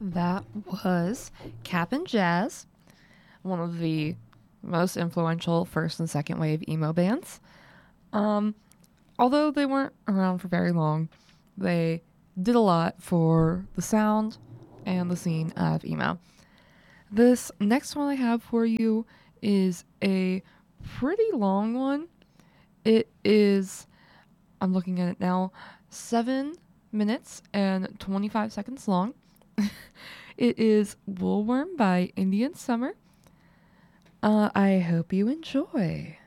That was Cap'n Jazz, one of the most influential first and second wave emo bands. Um, Although they weren't around for very long, they did a lot for the sound and the scene of emo. This next one I have for you is a pretty long one. It is, I'm looking at it now, 7 minutes and 25 seconds long. It is Woolworm by Indian Summer. I hope you enjoy.